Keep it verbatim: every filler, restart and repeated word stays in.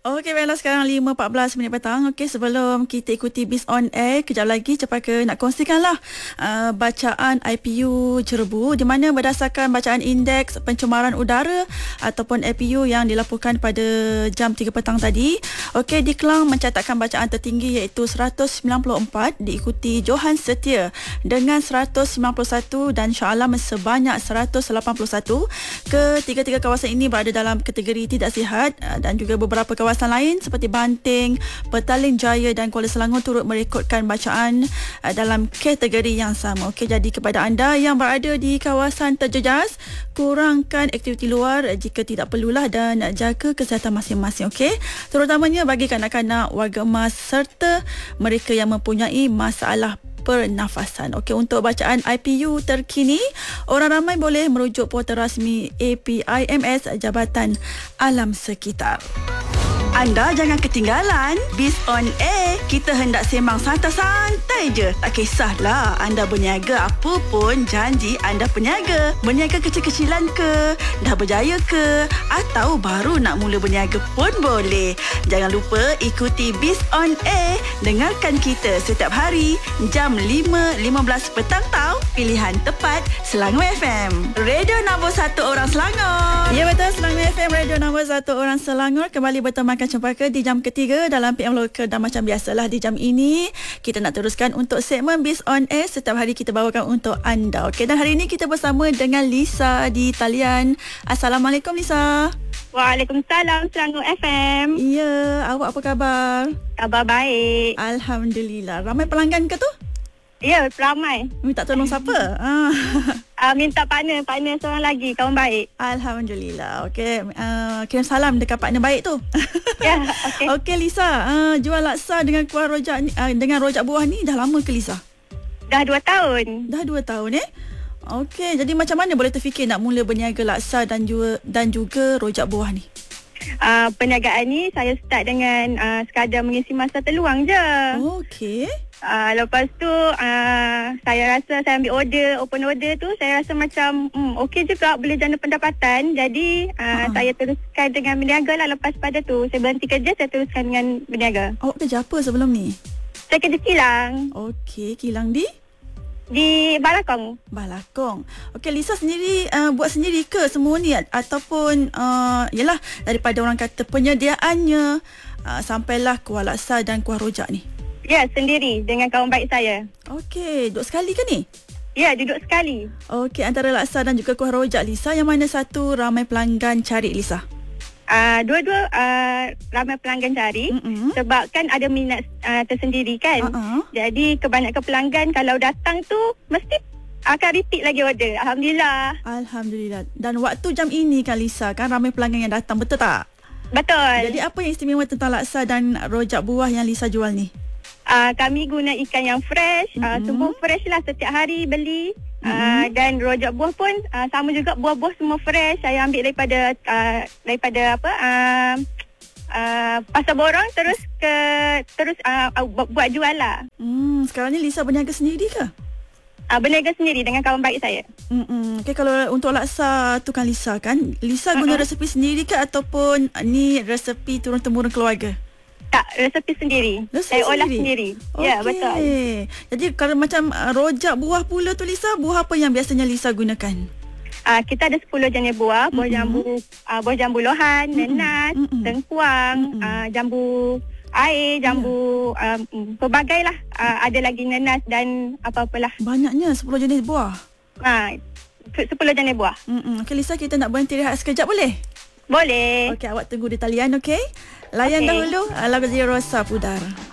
Okey, baiklah, sekarang lima empat belas minit petang. Okey, sebelum kita ikuti Biz on Air, kejap lagi cepat ke nak kongsikanlah uh, bacaan I P U Cerebu, di mana berdasarkan bacaan indeks pencemaran udara ataupun I P U yang dilaporkan pada jam tiga petang tadi. Okey, di Kelang mencatatkan bacaan tertinggi iaitu seratus sembilan puluh empat, diikuti Johan Setia dengan seratus sembilan puluh satu dan Shah Alam sebanyak seratus lapan puluh satu. Ketiga-tiga kawasan ini berada dalam kategori tidak sihat, dan juga beberapa kawasan lain seperti Banting, Petaling Jaya dan Kuala Selangor turut merekodkan bacaan uh, dalam kategori yang sama. Okey, jadi kepada anda yang berada di kawasan terjejas, kurangkan aktiviti luar jika tidak perlulah dan jaga kesihatan masing-masing. Okey, terutamanya bagi kanak-kanak, warga emas serta mereka yang mempunyai masalah pernafasan. Okey, untuk bacaan I P U terkini, orang ramai boleh merujuk portal rasmi A P I M S Jabatan Alam Sekitar. Anda jangan ketinggalan Biz on Air. Kita hendak sembang santai-santai je. Tak kisahlah anda berniaga apa pun, janji anda peniaga. Berniaga kecil-kecilan ke, dah berjaya ke, atau baru nak mula berniaga pun boleh. Jangan lupa ikuti Biz on Air. Dengarkan kita setiap hari jam lima lima belas petang tau. Pilihan tepat Selangor F M. Radio nombor satu orang Selangor. Ya betul, Selangor F M, radio nombor satu orang Selangor. Kembali bertemankan Cempaka di jam ketiga dalam P M Local, dan macam biasalah di jam ini kita nak teruskan untuk segmen Biz on Air. Setiap hari kita bawakan untuk anda. Okey, dan hari ini kita bersama dengan Lisa di talian. Assalamualaikum Lisa. Waalaikumsalam, Selangor F M. Ya, awak apa khabar? Khabar baik. Alhamdulillah. Ramai pelanggan ke tu? Ya, ramai. Minta tolong siapa? Ah. Uh, minta partner, partner seorang lagi, kawan baik. Alhamdulillah. Okey, uh, kirim salam dekat partner baik tu. Ya, okey. Okey Lisa, uh, jual laksa dengan kuah rojak ni, uh, dengan rojak buah ni dah lama ke Lisa? Dah dua tahun. Dah dua tahun eh? Okey, jadi macam mana boleh terfikir nak mula berniaga laksa dan juga dan juga rojak buah ni? Uh, perniagaan ni saya start dengan uh, sekadar mengisi masa terluang je. Okey. Uh, lepas tu uh, saya rasa saya ambil order, open order tu, saya rasa macam hmm, okey juga, boleh jana pendapatan. Jadi uh, uh-huh. saya teruskan dengan berniaga lah. Lepas pada tu saya berhenti kerja, saya teruskan dengan berniaga. Awak kerja apa sebelum ni? Saya kerja kilang. Okey, kilang di? Di Balakong. Balakong. Okey, Lisa sendiri uh, buat sendiri ke semua ni, ataupun uh, yalah daripada orang kata penyediaannya uh, sampailah kuah laksa dan kuah rojak ni? Ya, sendiri dengan kawan baik saya. Okey, duduk sekali ke ni? Ya, duduk sekali. Okey, antara laksa dan juga kuah rojak Lisa, yang mana satu ramai pelanggan cari Lisa? Uh, dua-dua uh, ramai pelanggan cari, mm-hmm. sebab kan ada minat uh, tersendiri kan. Uh-huh. Jadi kebanyakan pelanggan kalau datang tu mesti akan repeat lagi order. Alhamdulillah. Alhamdulillah. Dan waktu jam ini kan Lisa, kan ramai pelanggan yang datang, betul tak? Betul. Jadi apa yang istimewa tentang laksa dan rojak buah yang Lisa jual ni? Uh, kami guna ikan yang fresh, mm-hmm. uh, semua fresh lah, setiap hari beli. Mm-hmm. Uh, dan rojak buah pun uh, sama juga, buah-buah semua fresh. Saya ambil daripada uh, daripada apa uh, uh, Pasar Borong, terus ke terus uh, uh, buat jual lah. Hmm, sekarang ni Lisa berniaga sendiri ke? Uh, berniaga sendiri dengan kawan baik saya. Hmm, okay, kalau untuk laksa tu kan Lisa kan, Lisa guna uh-huh. resepi sendiri ke ataupun ni resepi turun-temurun keluarga? Tak, resepi sendiri. Resepi saya olah sendiri. Okay. Ya, betul. Jadi kalau macam uh, rojak buah pula tu Lisa, buah apa yang biasanya Lisa gunakan? Uh, kita ada sepuluh jenis buah. Buah mm-hmm. jambu, uh, buah jambu lohan, mm-hmm. nenas, mm-hmm. tengkuang, mm-hmm. uh, jambu air, jambu yeah. um, pelbagai lah. Uh, ada lagi nenas dan apa-apalah. Banyaknya sepuluh jenis buah. Uh, sepuluh jenis buah. Mm-hmm. Okey Lisa, kita nak berhenti rehat sekejap boleh? Boleh. Okey, awak tunggu di talian, okey? Layan okay. dahulu lagu Zero Sapudar.